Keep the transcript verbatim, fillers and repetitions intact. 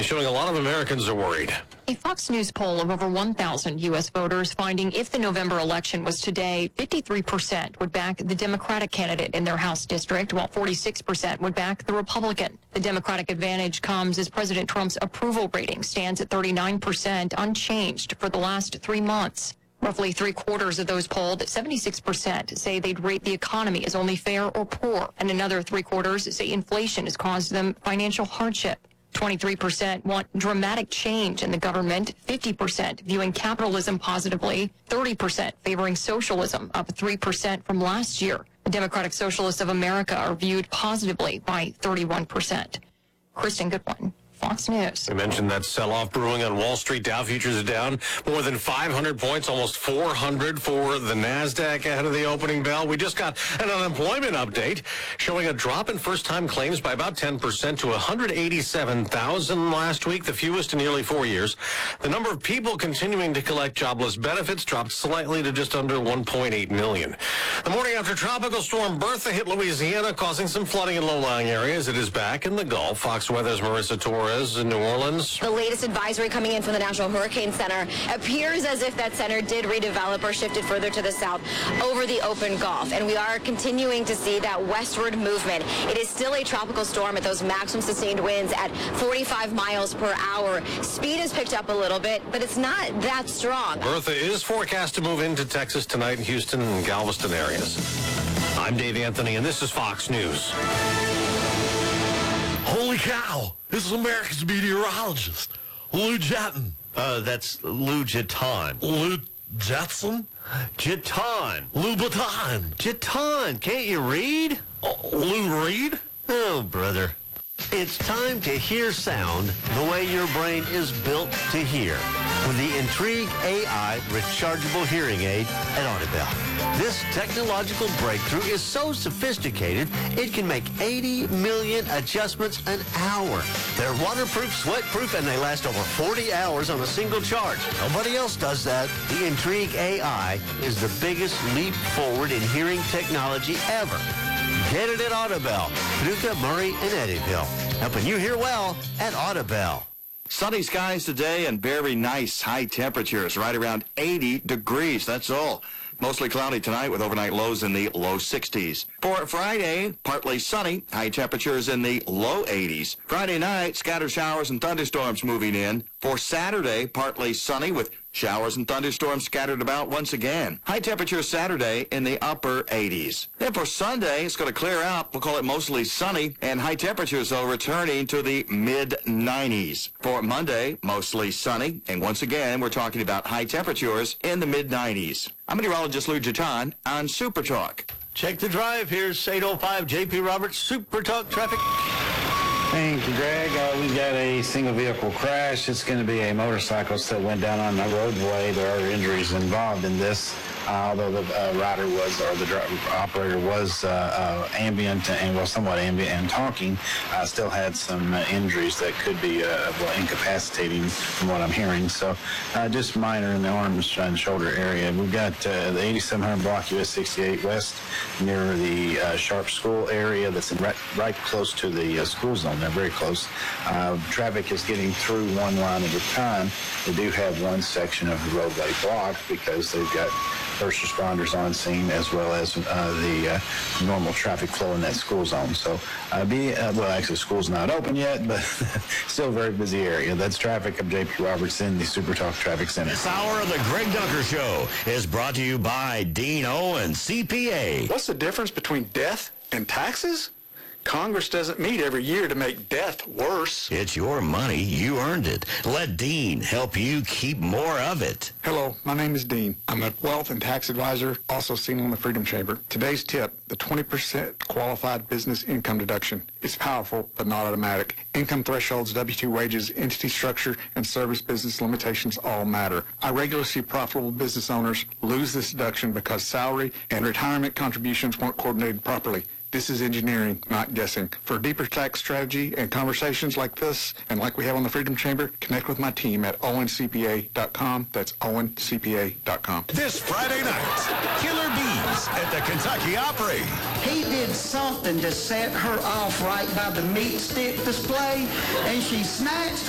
showing a lot of Americans are worried. A Fox News poll of over one thousand U S voters finding if the November election was today, fifty-three percent would back the Democratic candidate in their House district, while forty-six percent would back the Republican. The Democratic advantage comes as President Trump's approval rating stands at thirty-nine percent, unchanged for the last three months. Roughly three quarters of those polled, seventy-six percent, say they'd rate the economy as only fair or poor, and another three quarters say inflation has caused them financial hardship. twenty-three percent want dramatic change in the government, fifty percent viewing capitalism positively, thirty percent favoring socialism, up three percent from last year. The Democratic Socialists of America are viewed positively by thirty-one percent. Kristen Goodwin, Fox News. We mentioned that sell-off brewing on Wall Street. Dow futures are down more than five hundred points, almost four hundred for the NASDAQ ahead of the opening bell. We just got an unemployment update showing a drop in first-time claims by about ten percent to one hundred eighty-seven thousand last week, the fewest in nearly four years. The number of people continuing to collect jobless benefits dropped slightly to just under one point eight million. The morning after Tropical Storm Bertha hit Louisiana, causing some flooding in low-lying areas. It is back in the Gulf. Fox Weather's Marissa Torres in New Orleans. The latest advisory coming in from the National Hurricane Center appears as if that center did redevelop or shifted further to the south over the open Gulf. And we are continuing to see that westward movement. It is still a tropical storm at those maximum sustained winds at forty-five miles per hour. Speed has picked up a little bit, but it's not that strong. Bertha is forecast to move into Texas tonight in Houston and Galveston areas. I'm Dave Anthony, and this is Fox News. Holy cow! This is America's meteorologist, Lou Jetton. Uh, that's Lou Jetton. Lou Jetson? Jetton. Lou Baton. Jetton. Can't you read? Uh, Lou Reed? Oh, brother. It's time to hear sound the way your brain is built to hear with the Intrigue A I rechargeable hearing aid at Audibel. This technological breakthrough is so sophisticated, it can make eighty million adjustments an hour. They're waterproof, sweatproof, and they last over forty hours on a single charge. Nobody else does that. The Intrigue A I is the biggest leap forward in hearing technology ever. Get it at Audibel, Paducah, Murray, and Eddyville. Helping you hear well at Audibel. Sunny skies today and very nice high temperatures, right around eighty degrees. That's all. Mostly cloudy tonight with overnight lows in the low sixties. For Friday, partly sunny, high temperatures in the low eighties. Friday night, scattered showers and thunderstorms moving in. For Saturday, partly sunny with showers and thunderstorms scattered about once again. High temperatures Saturday in the upper eighties. Then for Sunday, it's going to clear out. We'll call it mostly sunny, and high temperatures, though, returning to the mid nineties. For Monday, mostly sunny, and once again, we're talking about high temperatures in the mid nineties. I'm meteorologist Lou Jetton on Super Talk. Check the drive. Here's eight oh five J P Roberts, Super Talk Traffic. Thank you, Greg. Uh, we've got a single vehicle crash. It's going to be a motorcyclist that went down on the roadway. There are injuries involved in this, uh, although the uh, rider was, or the driver, operator was uh, uh, ambient and was somewhat ambient and talking. Uh, still had some uh, injuries that could be uh, well, incapacitating from what I'm hearing. So uh, just minor in the arms and shoulder area. We've got uh, the eighty-seven hundred block U S sixty-eight West near the uh, Sharp School area that's in right, right close to the uh, school zone. They're very close. Uh, traffic is getting through one line at a time. They do have one section of the roadway blocked because they've got first responders on scene as well as uh, the uh, normal traffic flow in that school zone. So, uh, be uh, well, actually, school's not open yet, but still a very busy area. That's traffic. I'm J P Roberts in the Super Talk Traffic Center. This hour of the Greg Dunker Show is brought to you by Dean Owen, C P A. What's the difference between death and taxes? Congress doesn't meet every year to make death worse. It's your money. You earned it. Let Dean help you keep more of it. Hello, my name is Dean. I'm a wealth and tax advisor, also seen on the Freedom Chamber. Today's tip, the twenty percent qualified business income deduction. It's powerful, but not automatic. Income thresholds, W two wages, entity structure, and service business limitations all matter. I regularly see profitable business owners lose this deduction because salary and retirement contributions weren't coordinated properly. This is engineering, not guessing. For a deeper tax strategy and conversations like this, and like we have on the Freedom Chamber, connect with my team at owen c p a dot com. That's owen c p a dot com. This Friday night, Killer Bees at the Kentucky Opry. He did something to set her off right by the meat stick display, and she snatched